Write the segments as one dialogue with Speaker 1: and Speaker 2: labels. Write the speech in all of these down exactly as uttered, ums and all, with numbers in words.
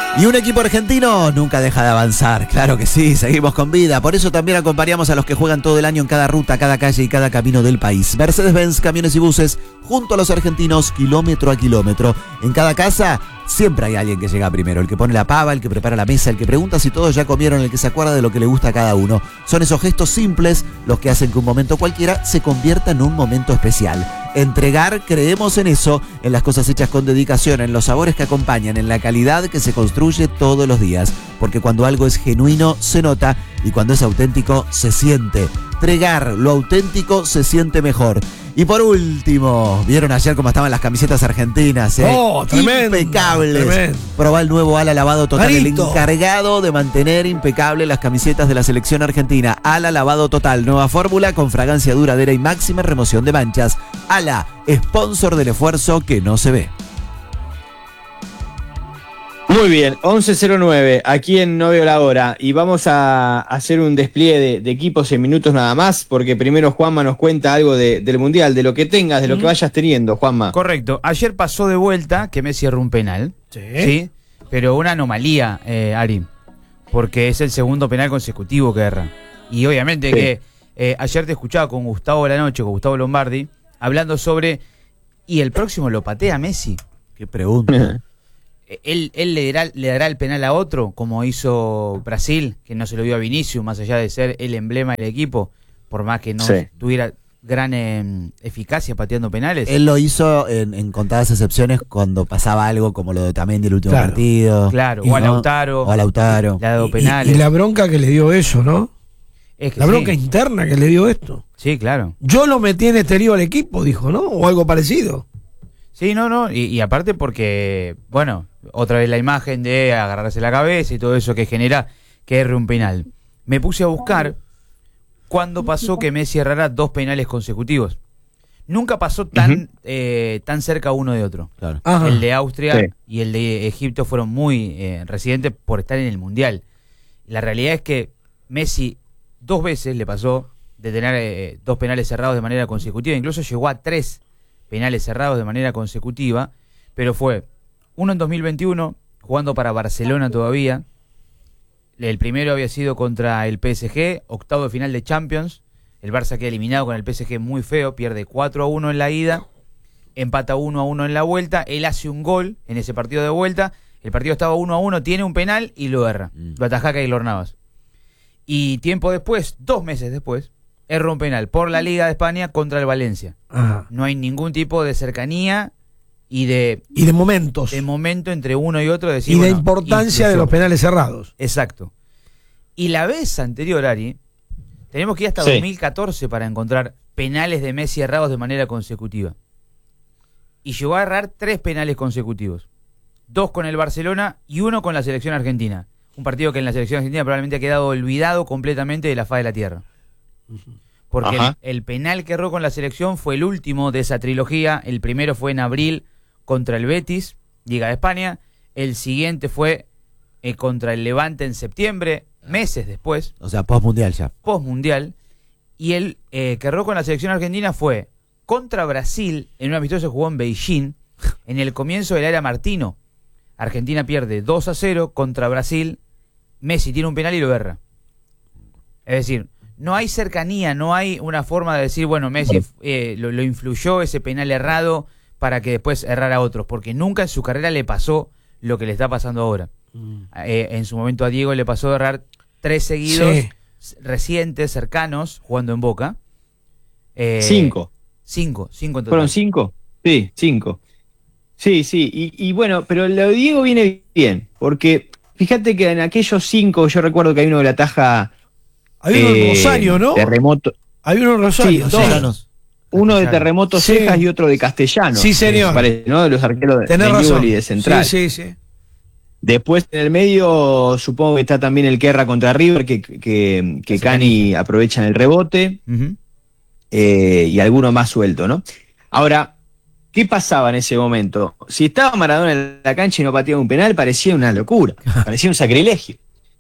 Speaker 1: Y un equipo argentino nunca deja de avanzar, claro que sí, seguimos con vida. Por eso también acompañamos a los que juegan todo el año en cada ruta, cada calle y cada camino del país. Mercedes-Benz, camiones y buses, junto a los argentinos, kilómetro a kilómetro. En cada casa siempre hay alguien que llega primero, el que pone la pava, el que prepara la mesa, el que pregunta si todos ya comieron, el que se acuerda de lo que le gusta a cada uno. Son esos gestos simples los que hacen que un momento cualquiera se convierta en un momento especial. Entregar, creemos en eso, en las cosas hechas con dedicación, en los sabores que acompañan, en la calidad que se construye todos los días. Porque cuando algo es genuino, se nota, y cuando es auténtico, se siente. Entregar lo auténtico se siente mejor. Y por último, ¿vieron ayer cómo estaban las camisetas argentinas? ¿eh?
Speaker 2: Oh, tremendo,
Speaker 1: impecables.
Speaker 2: Tremendo.
Speaker 1: Probá el nuevo Ala Lavado Total,
Speaker 2: Clarito.
Speaker 1: el encargado de mantener impecables las camisetas de la selección argentina. Ala Lavado Total, nueva fórmula con fragancia duradera y máxima remoción de manchas. Ala, sponsor del esfuerzo que no se ve.
Speaker 3: Muy bien, once cero nueve, aquí en No Veo la Hora, y vamos a hacer un despliegue de, de equipos en minutos nada más, porque primero Juanma nos cuenta algo de, del Mundial, de lo que tengas, de lo que vayas teniendo, Juanma.
Speaker 4: Correcto, ayer pasó de vuelta que Messi erró un penal,
Speaker 2: Sí.
Speaker 4: ¿sí? Pero una anomalía, eh, Ari, porque es el segundo penal consecutivo que erra. Y obviamente
Speaker 3: Sí.
Speaker 4: que eh, ayer te escuchaba con Gustavo de la Noche, con Gustavo Lombardi, hablando sobre, ¿y el próximo lo patea Messi?
Speaker 1: Qué pregunta.
Speaker 4: Él, él le, dará, le dará el penal a otro, como hizo Brasil, que no se lo dio a Vinicius, más allá de ser el emblema del equipo, por más que no
Speaker 3: Sí.
Speaker 4: tuviera gran eh, eficacia pateando penales.
Speaker 1: Él lo hizo en, en contadas excepciones cuando pasaba algo como lo de también del último
Speaker 2: Claro.
Speaker 1: partido.
Speaker 4: Claro,
Speaker 2: Y
Speaker 4: o a
Speaker 1: ¿no?
Speaker 4: Lautaro,
Speaker 1: O a Lautaro.
Speaker 4: le ha dado
Speaker 2: Y,
Speaker 4: penales.
Speaker 2: y la bronca que le dio eso, ¿no?
Speaker 4: Es que
Speaker 2: La
Speaker 4: sí.
Speaker 2: bronca interna que le dio esto.
Speaker 4: Sí, claro.
Speaker 2: Yo lo metí en este lío al equipo, dijo, ¿no? O algo parecido.
Speaker 4: Sí, no, no, y, y aparte porque, bueno, otra vez la imagen de agarrarse la cabeza y todo eso que genera que erre un penal. Me puse a buscar cuándo pasó que Messi errara dos penales consecutivos. Nunca pasó tan,
Speaker 3: Ujú.
Speaker 4: eh, tan cerca uno de otro.
Speaker 1: Claro.
Speaker 2: Ajá.
Speaker 4: El de Austria
Speaker 3: Sí.
Speaker 4: y el de Egipto fueron muy eh, residentes por estar en el Mundial. La realidad es que Messi dos veces le pasó de tener eh, dos penales cerrados de manera consecutiva, incluso llegó a tres penales cerrados de manera consecutiva, pero fue uno en dos mil veintiuno, jugando para Barcelona todavía. El primero había sido contra el P S G, octavo de final de Champions. El Barça queda eliminado con el P S G muy feo, pierde cuatro a uno en la ida, empata uno a uno en la vuelta, él hace un gol en ese partido de vuelta, el partido estaba uno a uno, tiene un penal y lo erra,
Speaker 1: Mm.
Speaker 4: lo ataja Keylor Navas. Y tiempo después, dos meses después, erra un penal por la Liga de España contra el Valencia.
Speaker 2: Ajá.
Speaker 4: No hay ningún tipo de cercanía y de,
Speaker 2: Y de momentos.
Speaker 4: de momento entre uno y otro. De decir,
Speaker 2: y de
Speaker 4: bueno,
Speaker 2: importancia de
Speaker 4: influyó.
Speaker 2: los penales cerrados.
Speaker 4: Exacto. Y la vez anterior, Ari, tenemos que ir hasta
Speaker 3: Sí.
Speaker 4: dos mil catorce para encontrar penales de Messi errados de manera consecutiva. Y llegó a errar tres penales consecutivos. Dos con el Barcelona y uno con la selección argentina. Un partido que en la selección argentina probablemente ha quedado olvidado completamente de la faz de la tierra. Porque el,
Speaker 3: Ajá.
Speaker 4: el penal que erró con la selección fue el último de esa trilogía. El primero fue en abril contra el Betis, Liga de España. El siguiente fue eh, contra el Levante en septiembre, meses después,
Speaker 1: O sea, post mundial ya.
Speaker 4: post-mundial. Y el eh, que erró con la selección argentina fue contra Brasil, en un amistoso que jugó en Beijing, en el comienzo de la era Martino. Argentina pierde dos a cero contra Brasil, Messi tiene un penal y lo erra. Es decir, no hay cercanía, no hay una forma de decir, bueno, Messi eh, lo, lo influyó ese penal errado para que después errara a otros, porque nunca en su carrera le pasó lo que le está pasando ahora. Eh, en su momento a Diego le pasó de errar tres seguidos,
Speaker 2: Sí.
Speaker 4: recientes, cercanos, jugando en Boca. Eh,
Speaker 3: Cinco.
Speaker 4: Cinco, cinco en total.
Speaker 3: ¿Fueron cinco? Sí, cinco. Sí, sí, y, y bueno, pero lo de Diego viene bien, porque fíjate que en aquellos cinco, yo recuerdo que hay uno de la taja...
Speaker 2: Hay uno en
Speaker 3: eh,
Speaker 2: Rosario, ¿no?
Speaker 3: Terremoto,
Speaker 2: Hay uno en Rosario.
Speaker 3: Sí,
Speaker 2: sí.
Speaker 3: dos. uno de Terremoto
Speaker 2: Sí.
Speaker 3: Cejas y otro de Castellano.
Speaker 2: Sí, señor.
Speaker 3: me parece, ¿no? De los arqueros de,
Speaker 2: Tenés
Speaker 3: de
Speaker 2: razón.
Speaker 3: Newell's y de Central.
Speaker 2: Sí, sí, sí.
Speaker 3: Después en el medio supongo que está también el que erra contra River, que, que, que
Speaker 4: Ese
Speaker 3: Cani aprovecha en el rebote,
Speaker 4: Ujú.
Speaker 3: eh, y alguno más suelto, ¿no? Ahora, ¿qué pasaba en ese momento? Si estaba Maradona en la cancha y no pateaba un penal, parecía una locura, parecía un sacrilegio.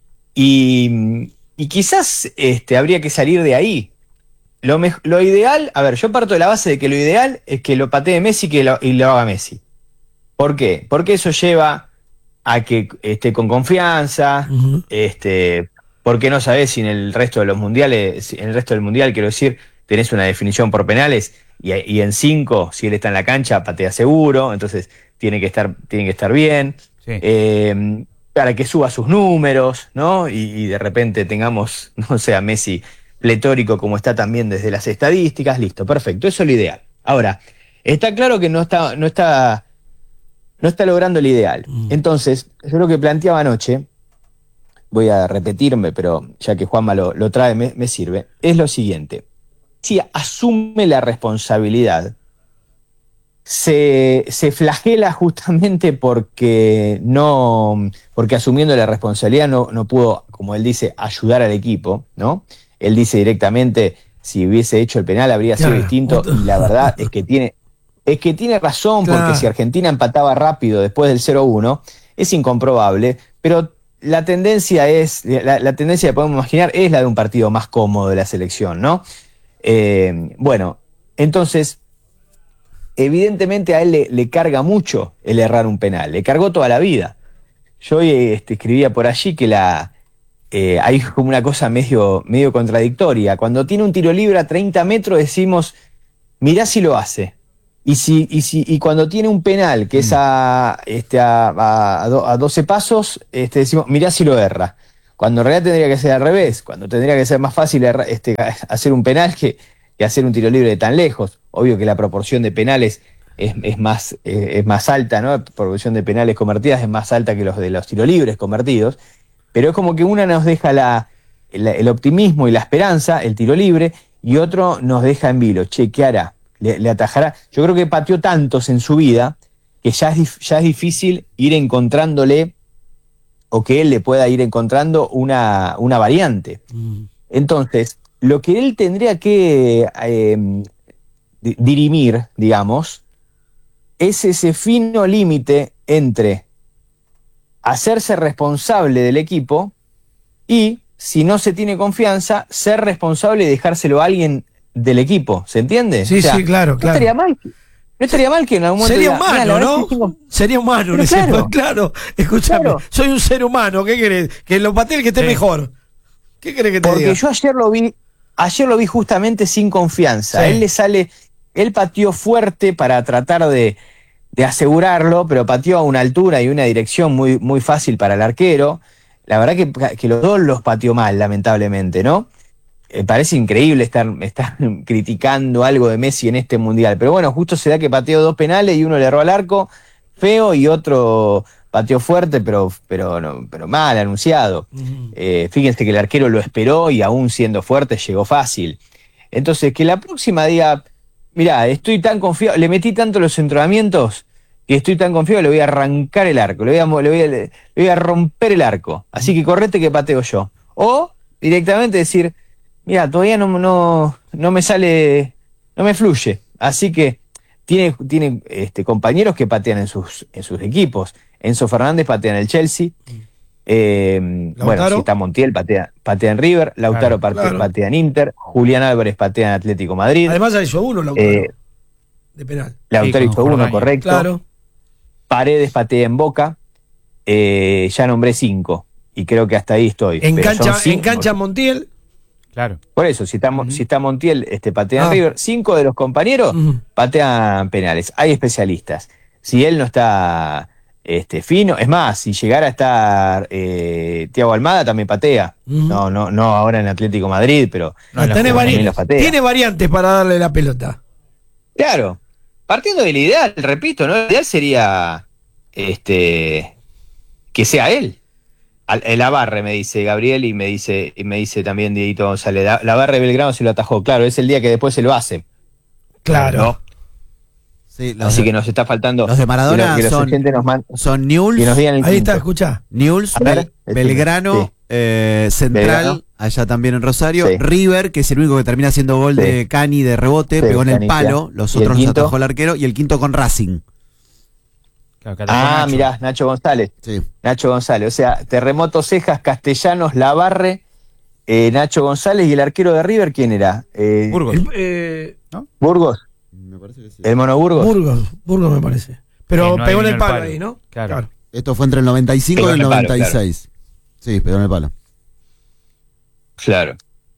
Speaker 3: Y, y quizás este, habría que salir de ahí. Lo, mej- lo ideal, a ver, yo parto de la base de que lo ideal es que lo patee Messi que lo- y lo haga Messi. ¿Por qué? Porque eso lleva a que esté con confianza,
Speaker 2: Ujú.
Speaker 3: este, porque no sabés si en el resto de los mundiales, si en el resto del mundial, quiero decir, tenés una definición por penales y, y en cinco, si él está en la cancha, patea seguro, entonces tiene que estar, tiene que estar bien.
Speaker 4: Sí.
Speaker 3: Eh, para que suba sus números, ¿no? Y, y de repente tengamos, no sé, a Messi pletórico como está también desde las estadísticas, listo, perfecto, eso es lo ideal. Ahora, está claro que no está, no está, no está logrando el ideal. Entonces, yo lo que planteaba anoche, voy a repetirme, pero ya que Juanma lo, lo trae, me, me sirve, es lo siguiente. Si asume la responsabilidad, se, se flagela justamente porque no, porque asumiendo la responsabilidad no, no pudo, como él dice, ayudar al equipo, ¿no? Él dice directamente, si hubiese hecho el penal habría sido
Speaker 2: Claro.
Speaker 3: distinto, y la verdad es que tiene, es que tiene razón,
Speaker 2: Claro.
Speaker 3: porque si Argentina empataba rápido después del cero uno, es incomprobable, pero la tendencia es, la, la tendencia que podemos imaginar es la de un partido más cómodo de la selección, ¿no? Eh, bueno, entonces, evidentemente a él le, le carga mucho el errar un penal, le cargó toda la vida. Yo hoy este, escribía por allí que la eh, hay como una cosa medio, medio contradictoria. Cuando tiene un tiro libre a treinta metros decimos, mirá si lo hace. Y, si, y, si, y cuando tiene un penal que es a, este, a, a, a doce pasos, este, decimos, mirá si lo erra. Cuando en realidad tendría que ser al revés, cuando tendría que ser más fácil erra, este, hacer un penal que, que hacer un tiro libre de tan lejos. Obvio que la proporción de penales es, es, más, eh, es más alta, ¿no? La proporción de penales convertidas es más alta que los de los tiros libres convertidos, pero es como que una nos deja la, la, el optimismo y la esperanza, el tiro libre, y otro nos deja en vilo. Che, ¿qué hará? Le, le atajará. Yo creo que pateó tantos en su vida que ya es, ya es difícil ir encontrándole, o que él le pueda ir encontrando una, una variante.
Speaker 2: Mm.
Speaker 3: Entonces, lo que él tendría que eh, dirimir, digamos, es ese fino límite entre hacerse responsable del equipo y, si no se tiene confianza, ser responsable y dejárselo a alguien del equipo. ¿Se entiende?
Speaker 2: Sí,
Speaker 3: O sea,
Speaker 2: sí, claro,
Speaker 3: no
Speaker 2: claro.
Speaker 3: estaría mal, no estaría mal que en algún momento
Speaker 2: Sería
Speaker 3: diga, "Mira, la
Speaker 2: humano,
Speaker 3: verdad
Speaker 2: ¿no?
Speaker 3: es que tengo-".
Speaker 2: Sería humano,
Speaker 3: Pero
Speaker 2: le decimos,
Speaker 3: claro.
Speaker 2: claro. Escúchame,
Speaker 3: Claro.
Speaker 2: soy un ser humano, ¿qué querés? Que lo patee el que esté
Speaker 4: Sí.
Speaker 2: mejor. ¿Qué querés que te
Speaker 3: Porque
Speaker 2: diga?
Speaker 3: yo ayer lo vi, ayer lo vi justamente sin confianza.
Speaker 2: Sí.
Speaker 3: A él le sale, él pateó fuerte para tratar de, de asegurarlo, pero pateó a una altura y una dirección muy, muy fácil para el arquero. La verdad que, que los dos los pateó mal, lamentablemente, ¿no? Eh, parece increíble estar, estar criticando algo de Messi en este mundial. Pero bueno, justo se da que pateó dos penales y uno le erró al arco, feo, y otro pateó fuerte, pero, pero, no, pero mal anunciado.
Speaker 2: Ujú.
Speaker 3: Eh, fíjense que el arquero lo esperó y aún siendo fuerte llegó fácil. Entonces, que la próxima diga, mirá, estoy tan confiado, le metí tanto los entrenamientos que estoy tan confiado, le voy a arrancar el arco, le voy a, le voy a, le voy a romper el arco. Así que correte que pateo yo. O directamente decir, mira, todavía no, no, no me sale, no me fluye. Así que tiene, tiene este, compañeros que patean en sus, en sus equipos. Enzo Fernández patea en el Chelsea. Eh, bueno, si está Montiel, patea, patea en River. Lautaro
Speaker 2: Claro,
Speaker 3: patea,
Speaker 2: claro.
Speaker 3: patea en Inter. Julián Álvarez patea en Atlético Madrid.
Speaker 2: Además ya hizo uno, Lautaro,
Speaker 3: Eh,
Speaker 2: de penal.
Speaker 3: Lautaro
Speaker 4: Sí,
Speaker 3: hizo
Speaker 4: con
Speaker 3: uno,
Speaker 4: Jordania.
Speaker 3: correcto.
Speaker 2: Claro.
Speaker 3: Paredes patea en Boca. Eh, ya nombré cinco. Y creo que hasta ahí estoy.
Speaker 2: En
Speaker 3: Pero
Speaker 2: cancha,
Speaker 3: son
Speaker 2: en
Speaker 3: cinco.
Speaker 2: cancha Montiel.
Speaker 4: Claro.
Speaker 3: Por eso, si está,
Speaker 4: Ujú.
Speaker 3: si está Montiel, este, patea en
Speaker 2: Ah.
Speaker 3: River. Cinco de los compañeros
Speaker 2: Ujú.
Speaker 3: patean penales. Hay especialistas. Si él no está este, fino, es más, si llegara a estar eh, Thiago Almada, también patea.
Speaker 2: Ujú.
Speaker 3: No, no, no ahora en Atlético Madrid, pero
Speaker 4: No, en la
Speaker 2: Tiene,
Speaker 4: juvenil
Speaker 3: también
Speaker 2: vari-
Speaker 3: los patea.
Speaker 2: tiene variantes para darle la pelota.
Speaker 3: Claro. Partiendo del ideal, repito, ¿no? El ideal sería este que sea él. Al- El Abarre, me dice Gabriel, y me dice, y me dice también Dieguito González. La- La Abarre Belgrano se lo atajó. Claro, es el día que después se lo hace.
Speaker 2: Claro.
Speaker 3: ¿no?
Speaker 1: Sí, los,
Speaker 3: Así
Speaker 1: de,
Speaker 3: que nos está faltando.
Speaker 1: los de Maradona
Speaker 3: que lo- que los
Speaker 1: son-
Speaker 3: oyentes nos man-
Speaker 1: son
Speaker 3: que nos
Speaker 1: Newell's,
Speaker 3: digan el
Speaker 2: Ahí está,
Speaker 3: quinto.
Speaker 2: escuchá.
Speaker 1: Newell's,
Speaker 3: A ver,
Speaker 1: Bel-
Speaker 3: decime.
Speaker 1: Belgrano,
Speaker 3: Sí.
Speaker 1: eh, Central,
Speaker 3: Belgrano.
Speaker 1: allá también en Rosario,
Speaker 3: Sí.
Speaker 1: River, que es el único que termina haciendo gol
Speaker 3: Sí.
Speaker 1: de Cani de rebote,
Speaker 3: Sí,
Speaker 1: pegó en el
Speaker 3: Canigia.
Speaker 1: palo, los
Speaker 3: ¿Y el
Speaker 1: otros los
Speaker 3: quinto?
Speaker 1: atajó el arquero, y el quinto con Racing.
Speaker 4: Claro, que atajó
Speaker 3: Ah,
Speaker 4: Nacho.
Speaker 3: mirá, Nacho González.
Speaker 1: Sí.
Speaker 3: Nacho González. O sea, Terremoto Cejas, Castellanos, Lavarre, eh, Nacho González, y el arquero de River, ¿quién era? Eh,
Speaker 4: Burgos.
Speaker 2: El- eh,
Speaker 3: Burgos.
Speaker 1: Me parece que sí.
Speaker 3: El Mono Burgos.
Speaker 2: Burgos, Burgos me parece. Pero
Speaker 4: Eh, no
Speaker 2: pegó en
Speaker 4: adivinó
Speaker 2: el
Speaker 4: el
Speaker 2: palo
Speaker 4: palo.
Speaker 2: ahí, ¿no?
Speaker 4: Claro.
Speaker 1: Esto fue entre el noventa y cinco
Speaker 3: Pegó
Speaker 1: y el
Speaker 3: en el palo,
Speaker 1: noventa y seis. Sí, pegó en el palo.
Speaker 3: Claro.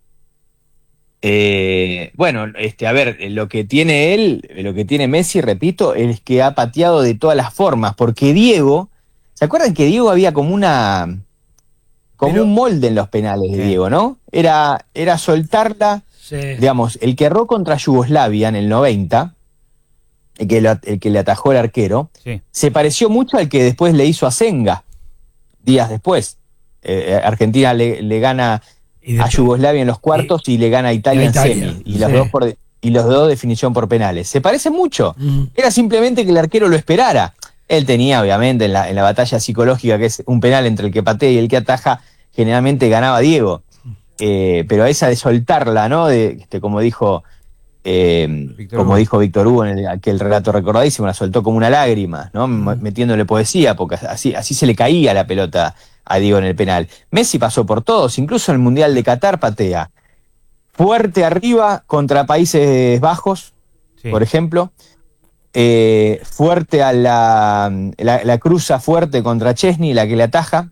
Speaker 3: Eh, bueno, este, a ver, lo que tiene él, lo que tiene Messi, repito, es que ha pateado de todas las formas, porque Diego, ¿se acuerdan que Diego había como una, como
Speaker 2: Pero-
Speaker 3: un molde en los penales de
Speaker 4: Sí.
Speaker 3: Diego, ¿no? Era, era soltarla,
Speaker 2: Sí.
Speaker 3: digamos, el que erró contra Yugoslavia en el noventa, el que, lo- el que le atajó el arquero,
Speaker 4: Sí.
Speaker 3: se pareció mucho al que después le hizo a Senga, días después. Eh, Argentina le, le gana
Speaker 2: Y
Speaker 3: a
Speaker 2: después-
Speaker 3: Yugoslavia en los cuartos y, le gana a Italia,
Speaker 2: y a Italia,
Speaker 3: en semi. Y los,
Speaker 2: sí.
Speaker 3: dos por, y los dos definición por penales. Se parece mucho.
Speaker 2: Mm.
Speaker 3: Era simplemente que el arquero lo esperara. Él tenía, obviamente, en la, en la batalla psicológica, que es un penal entre el que patea y el que ataja, generalmente ganaba Diego. Eh, pero esa de soltarla, ¿no? De, este, como dijo eh,
Speaker 4: Víctor
Speaker 3: como
Speaker 4: Hugo.
Speaker 3: dijo Víctor Hugo en el, aquel relato recordadísimo, la soltó como una lágrima, ¿no? M- Metiéndole poesía, porque así, así se le caía la pelota a Diego en el penal. Messi pasó por todos, incluso en el Mundial de Qatar patea. Fuerte arriba contra Países Bajos,
Speaker 4: Sí.
Speaker 3: por ejemplo. Eh, fuerte a la, la, la cruza fuerte contra Chesney, la que le ataja.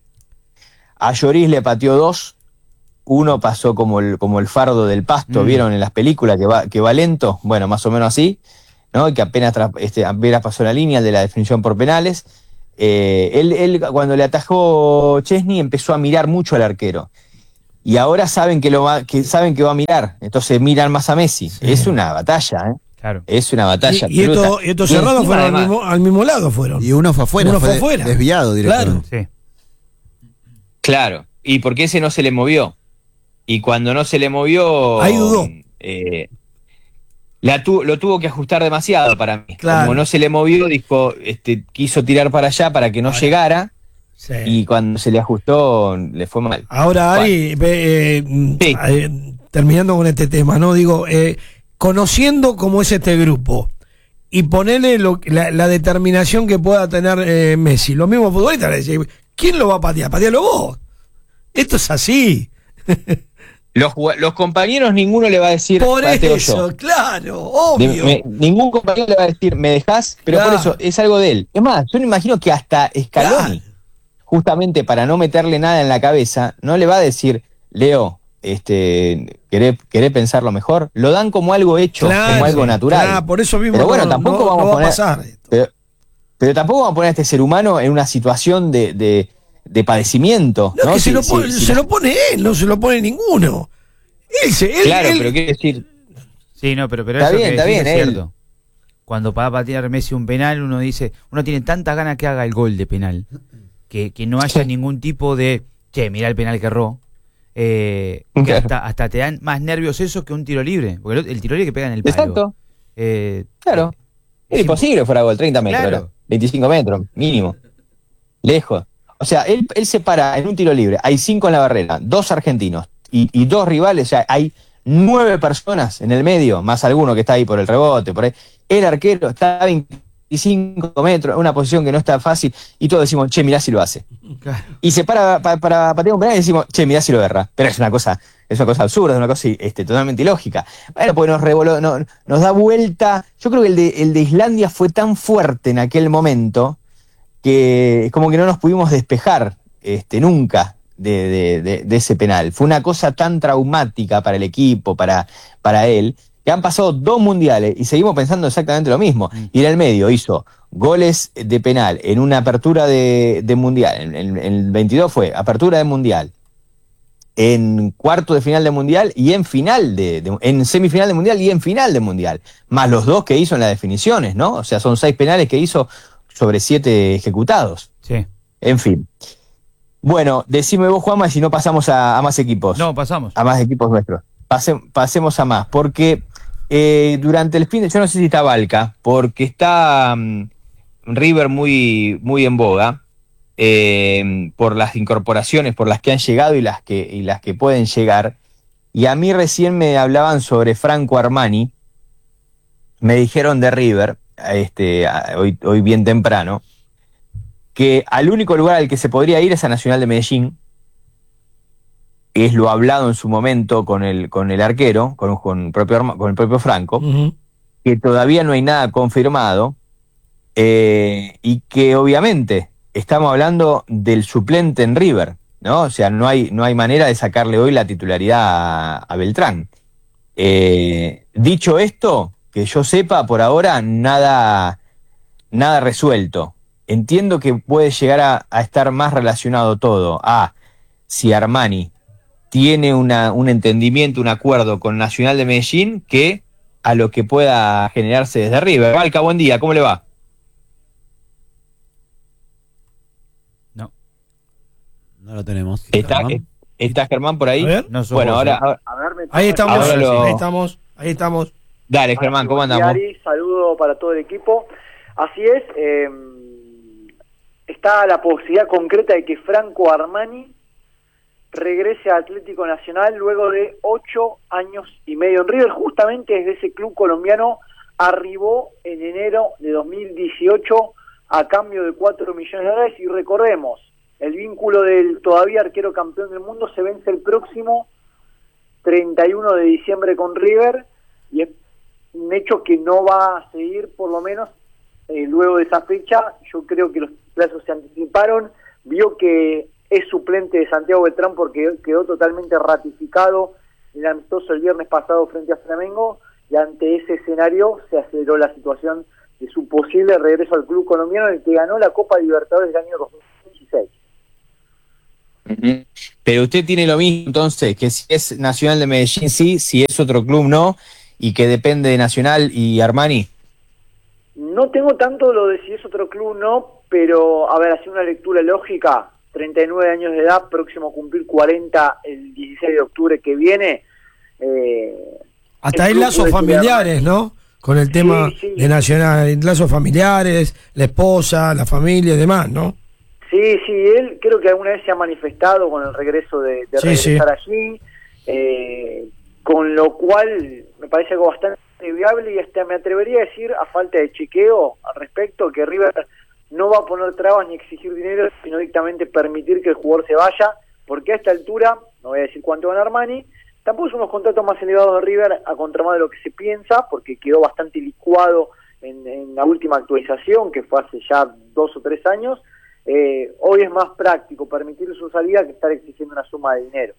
Speaker 3: A Lloris le pateó dos. Uno pasó como el, como el fardo del pasto,
Speaker 4: Mm.
Speaker 3: ¿vieron en las películas que va, que va lento? Bueno, más o menos así, ¿no? Y que apenas, tra- este, apenas pasó la línea, el de la definición por penales. Eh, él, él, cuando le atajó Chesney, empezó a mirar mucho al arquero. Y ahora saben que, lo va, que saben que va a mirar, entonces miran más a Messi.
Speaker 2: Sí.
Speaker 3: Es una batalla, ¿eh?
Speaker 4: Claro.
Speaker 3: Es una batalla.
Speaker 2: Y, y
Speaker 3: absoluta.
Speaker 2: estos, y estos
Speaker 3: Y
Speaker 2: cerrados
Speaker 3: encima,
Speaker 2: fueron al
Speaker 3: además,
Speaker 2: mismo, al mismo lado, fueron.
Speaker 1: Y uno fue afuera,
Speaker 2: Uno
Speaker 1: fue,
Speaker 2: fue
Speaker 1: de-
Speaker 2: afuera.
Speaker 1: desviado directamente.
Speaker 4: Sí.
Speaker 3: Claro, y porque ese no se le movió. Y cuando no se le movió.
Speaker 2: Ahí dudó.
Speaker 3: eh, la tu- lo tuvo que ajustar demasiado para mí.
Speaker 2: Claro.
Speaker 3: Como no se le movió, dijo, este, quiso tirar para allá para que no
Speaker 2: Ahora.
Speaker 3: llegara.
Speaker 2: Sí.
Speaker 3: Y cuando se le ajustó, le fue mal.
Speaker 2: Ahora, Ari, ve, eh, mm,
Speaker 3: Sí.
Speaker 2: eh, terminando con este tema, ¿no? Digo, eh, conociendo cómo es este grupo y ponerle lo, la, la determinación que pueda tener eh, Messi, los mismos futbolistas le dicen, ¿quién lo va a patear? Patealo vos. Esto es así.
Speaker 3: Los, jugua- los compañeros, ninguno le va a decir,
Speaker 2: Por
Speaker 3: pateo
Speaker 2: eso,
Speaker 3: yo.
Speaker 2: claro,
Speaker 3: De-
Speaker 2: obvio.
Speaker 3: me- ningún compañero le va a decir, me dejás, pero
Speaker 2: Claro.
Speaker 3: por eso es algo de él. Es más, yo me imagino que hasta Scaloni,
Speaker 2: Claro.
Speaker 3: justamente para no meterle nada en la cabeza, no le va a decir, Leo, este, ¿querés, querés pensarlo mejor? Lo dan como algo hecho,
Speaker 2: Claro,
Speaker 3: como algo natural.
Speaker 2: claro, por eso mismo
Speaker 3: Pero bueno,
Speaker 2: no,
Speaker 3: tampoco
Speaker 2: no-
Speaker 3: vamos
Speaker 2: no
Speaker 3: a
Speaker 2: va a
Speaker 3: poner-
Speaker 2: pasar esto.
Speaker 3: Pero, pero tampoco vamos a poner a este ser humano en una situación de, de, de padecimiento.
Speaker 2: No,
Speaker 3: ¿no?
Speaker 2: es que
Speaker 3: Si-
Speaker 2: se, lo
Speaker 3: si-
Speaker 2: pone,
Speaker 3: si
Speaker 2: se
Speaker 3: la-
Speaker 2: lo pone él, no se lo pone ninguno. Él se, él,
Speaker 3: Claro,
Speaker 2: él-
Speaker 3: pero quiere decir,
Speaker 4: Sí, no, pero, pero
Speaker 3: Está
Speaker 4: eso
Speaker 3: bien,
Speaker 4: que
Speaker 3: está
Speaker 4: decís
Speaker 3: bien,
Speaker 4: es
Speaker 3: él-
Speaker 4: cierto. Cuando va a patear Messi un penal, uno dice, uno tiene tantas ganas que haga el gol de penal, que, que no haya ningún tipo de, che, mirá el penal que erró, eh, que
Speaker 3: Claro.
Speaker 4: hasta, hasta te dan más nervios eso que un tiro libre, porque el, el tiro libre que pega en el palo.
Speaker 3: exacto,
Speaker 4: Eh,
Speaker 3: claro.
Speaker 4: es
Speaker 3: Es imposible que fuera gol, treinta metros,
Speaker 4: Claro.
Speaker 3: era, veinticinco metros, mínimo. Lejos. O sea, él, él se para en un tiro libre, hay cinco en la barrera, dos argentinos y, y dos rivales, o sea, hay nueve personas en el medio, más alguno que está ahí por el rebote, por ahí. El arquero está a veinticinco metros, una posición que no está fácil, y todos decimos, che, mirá si lo hace.
Speaker 4: Claro.
Speaker 3: Y se para pa- para patear un penal y decimos, che, mirá si lo erra. Pero es una cosa, es una cosa absurda, es una cosa este, totalmente ilógica. Bueno, pues nos revoló, no- nos da vuelta. Yo creo que el de, el de Islandia fue tan fuerte en aquel momento que es como que no nos pudimos despejar este, nunca de, de- de- de ese penal. Fue una cosa tan traumática para el equipo, para, para él, que han pasado dos mundiales y seguimos pensando exactamente lo mismo. Y en el medio hizo goles de penal en una apertura de, de mundial. En, en- en el veintidós fue apertura de mundial, en cuarto de final de mundial y en final de, de- en semifinal de mundial y en final de mundial. Más los dos que hizo en las definiciones, ¿no? O sea, son seis penales que hizo sobre siete ejecutados.
Speaker 4: Sí.
Speaker 3: En fin. Bueno, decime vos, Juanma, si no pasamos a, a más equipos.
Speaker 4: No, pasamos.
Speaker 3: A más equipos nuestros. Pase- pasemos a más, porque eh, durante el fin de... Yo no sé si está Valca, porque está mm, River muy, muy en boga, eh, por las incorporaciones, por las que han llegado y las que, y las que pueden llegar. Y a mí recién me hablaban sobre Franco Armani, me dijeron de River, este, a- hoy, hoy bien temprano, que al único lugar al que se podría ir es a Nacional de Medellín. Es lo hablado en su momento con el, con el arquero, con, con, el propio, Arma- con el propio Franco,
Speaker 2: Ujú.
Speaker 3: que todavía no hay nada confirmado, eh, y que obviamente estamos hablando del suplente en River, ¿no? O sea, no hay, no hay manera de sacarle hoy la titularidad a, a Beltrán. Eh, dicho esto, que yo sepa, por ahora nada, nada resuelto. Entiendo que puede llegar a, a estar más relacionado todo a si Armani tiene una, un entendimiento, un acuerdo con Nacional de Medellín, que a lo que pueda generarse desde River. Valca, buen día, ¿cómo le va?
Speaker 4: No.
Speaker 1: No lo tenemos.
Speaker 3: ¿Está
Speaker 1: Germán.
Speaker 3: Germán, ¿está Germán por ahí?
Speaker 2: A ver.
Speaker 4: No sos
Speaker 3: Bueno,
Speaker 4: vos,
Speaker 3: ahora,
Speaker 4: ¿eh?
Speaker 3: ahora-
Speaker 5: A ver, me
Speaker 2: Ahí estamos,
Speaker 3: Ahora lo-
Speaker 2: ahí estamos, ahí estamos.
Speaker 3: dale Germán, ¿cómo andamos?
Speaker 5: Ari, saludo para todo el equipo. Así es, eh, está la posibilidad concreta de que Franco Armani regrese a Atlético Nacional luego de ocho años y medio en River. Justamente desde ese club colombiano arribó en enero de dos mil dieciocho a cambio de cuatro millones de dólares. Y recordemos, el vínculo del todavía arquero campeón del mundo se vence el próximo treinta y uno de diciembre con River, y es un hecho que no va a seguir, por lo menos eh, luego de esa fecha. Yo creo que los plazos se anticiparon. Vio que es suplente de Santiago Beltrán porque quedó totalmente ratificado en el amistoso el viernes pasado frente a Flamengo, y ante ese escenario se aceleró la situación de su posible regreso al club colombiano, en el que ganó la Copa Libertadores del año dos mil dieciséis.
Speaker 3: Ujú. Pero usted tiene lo mismo entonces, que si es Nacional de Medellín sí, si es otro club no, y que depende de Nacional y Armani.
Speaker 5: No tengo tanto lo de si es otro club no, pero a ver, haciendo una lectura lógica, treinta y nueve años de edad, próximo a cumplir cuarenta el dieciséis de octubre que viene. Eh,
Speaker 2: Hasta
Speaker 5: el
Speaker 2: hay
Speaker 5: club
Speaker 2: lazos
Speaker 5: puede tirar-
Speaker 2: familiares, ¿no? Con el tema
Speaker 5: Sí, sí.
Speaker 2: de Nacional, lazos familiares, la esposa, la familia y demás, ¿no?
Speaker 5: Sí, sí, él creo que alguna vez se ha manifestado con el regreso de, de
Speaker 2: Sí,
Speaker 5: regresar allí, eh, con lo cual me parece algo bastante viable, y hasta me atrevería a decir, a falta de chequeo al respecto, que River no va a poner trabas ni exigir dinero, sino directamente permitir que el jugador se vaya, porque a esta altura, no voy a decir cuánto gana Armani, tampoco son los contratos más elevados de River a contramano de lo que se piensa, porque quedó bastante licuado en, en la última actualización, que fue hace ya dos o tres años. Eh, hoy es más práctico permitir su salida que estar exigiendo una suma de dinero.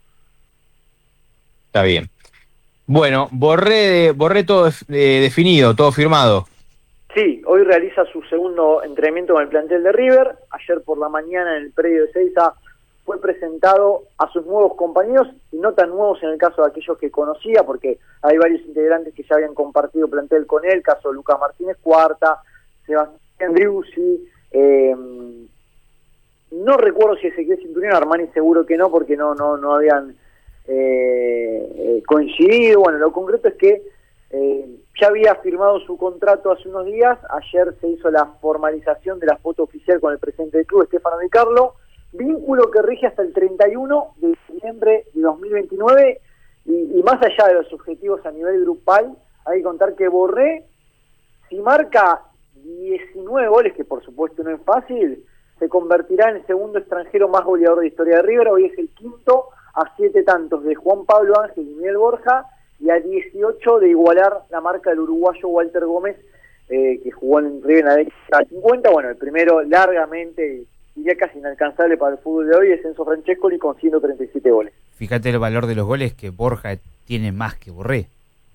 Speaker 3: Está bien. Bueno, borré, borré todo eh, definido, todo firmado.
Speaker 5: Sí, hoy realiza su segundo entrenamiento con el plantel de River. Ayer por la mañana en el predio de Seiza fue presentado a sus nuevos compañeros, y no tan nuevos en el caso de aquellos que conocía, porque hay varios integrantes que ya habían compartido plantel con él, caso de Lucas Martínez Cuarta, Sebastián Driussi, eh, no recuerdo si Ezequiel Centurión, Armani seguro que no, porque no, no, no habían eh, eh, coincidido. Bueno, lo concreto es que eh, ya había firmado su contrato hace unos días. Ayer se hizo la formalización de la foto oficial con el presidente del club, Estefano Di Carlo, vínculo que rige hasta el treinta y uno de diciembre de dos mil veintinueve, y, y más allá de los objetivos a nivel grupal, hay que contar que Borré, si marca diecinueve goles, que por supuesto no es fácil, se convertirá en el segundo extranjero más goleador de historia de River. Hoy es el quinto, a siete tantos de Juan Pablo Ángel y Miguel Borja, y a dieciocho de igualar la marca del uruguayo Walter Gómez, eh, que jugó en River en la década cincuenta. Bueno, el primero largamente, diría casi inalcanzable para el fútbol de hoy, es Enzo Francescoli con ciento treinta y siete goles.
Speaker 4: Fíjate el valor de los goles, que Borja tiene más que Borré.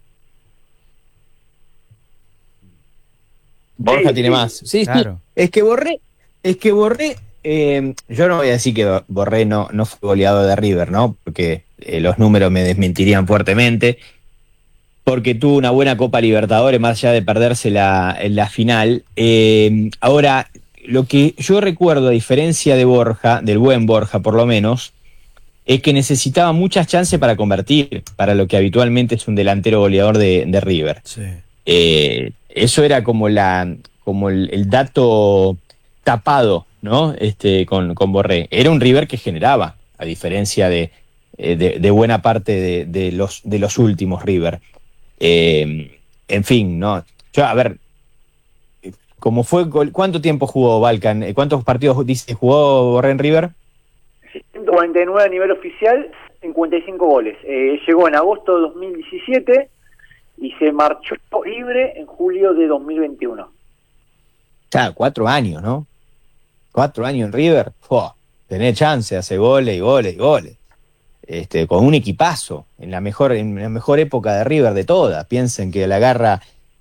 Speaker 3: Borja
Speaker 5: Sí,
Speaker 3: tiene
Speaker 5: sí.
Speaker 3: más. Sí,
Speaker 4: Claro.
Speaker 3: sí. Es que Borré, es que Borré, eh, yo no voy a decir que Borré no, no fue goleador de River, ¿no? Porque eh, los números me desmentirían fuertemente. Porque tuvo una buena Copa Libertadores, más allá de perderse la, en la final. Eh, ahora, lo que yo recuerdo, a diferencia de Borja, del buen Borja por lo menos, es que necesitaba muchas chances para convertir, para lo que habitualmente es un delantero goleador de, de River.
Speaker 2: Sí.
Speaker 3: Eh, eso era como la como el, el dato tapado, ¿no? Este, con, con Borré. Era un River que generaba, a diferencia de, eh, de, de buena parte de, de los de los últimos River. Eh, en fin, ¿no? Yo, a ver, ¿cómo fue? ¿Cuánto tiempo jugó Balkan? ¿Cuántos partidos dice jugó Borré en River?
Speaker 5: ciento cuarenta y nueve a nivel oficial, cincuenta y cinco goles. Eh, llegó en agosto de dos mil diecisiete y se marchó libre en julio de dos mil veintiuno.
Speaker 3: Ya, cuatro años, ¿no? cuatro años en River, ¡fua! Tenés chance, hace goles y goles y goles. Este, con un equipazo, en la mejor, en la mejor época de River de todas. Piensen que la agarra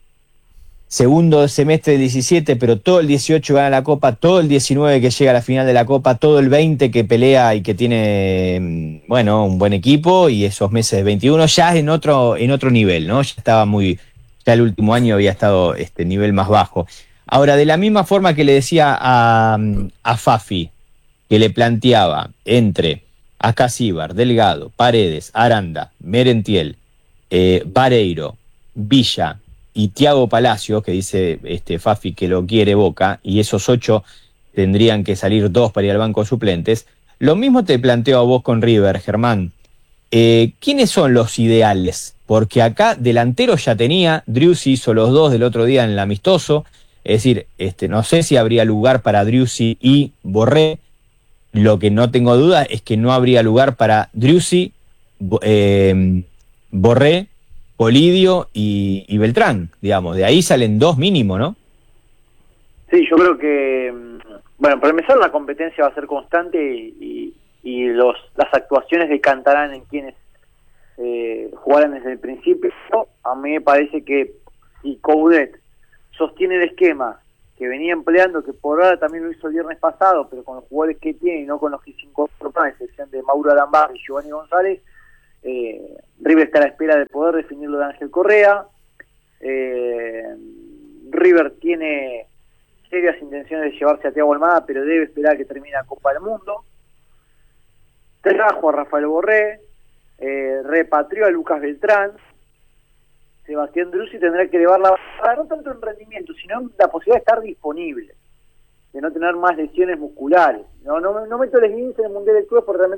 Speaker 3: segundo semestre del diecisiete, pero todo el dieciocho gana la Copa, todo el diecinueve que llega a la final de la Copa, todo el veinte que pelea y que tiene, bueno, un buen equipo, y esos meses de veintiuno ya en otro, en otro nivel, ¿no? Ya estaba muy, ya el último año había estado este nivel más bajo. Ahora, de la misma forma que le decía a, a Fafi, que le planteaba entre Acasíbar, Delgado, Paredes, Aranda, Merentiel, eh, Vareiro, Villa y Thiago Palacios, que dice este Fafi que lo quiere Boca, y esos ocho tendrían que salir dos para ir al banco de suplentes. Lo mismo te planteo a vos con River, Germán. Eh, ¿Quiénes son los ideales? Porque acá delantero ya tenía, Driussi hizo los dos del otro día en el amistoso, es decir, este, no sé si habría lugar para Driussi y Borré. Lo que no tengo duda es que no habría lugar para Driussi, eh, Borré, Polidio y, y Beltrán, digamos. De ahí salen dos mínimo, ¿no?
Speaker 5: Sí, yo creo que, bueno, para empezar la competencia va a ser constante y, y, y los las actuaciones decantarán en quienes eh, jugarán desde el principio. A mí me parece que si Coudet sostiene el esquema que venía empleando, que por ahora también lo hizo el viernes pasado, pero con los jugadores que tiene y no con los que se incorporan, a excepción de Mauro Alambar y Giovanni González, eh, River está a la espera de poder definirlo de Ángel Correa. eh, River tiene serias intenciones de llevarse a Thiago Almada, pero debe esperar que termine la Copa del Mundo. Trajo a Rafael Borré, eh, repatrió a Lucas Beltrán. Sebastián Driussi tendrá que elevar la barra, no tanto en rendimiento, sino en la posibilidad de estar disponible, de no tener más lesiones musculares. No no, no meto el esguince en el Mundial de Clubes porque realmente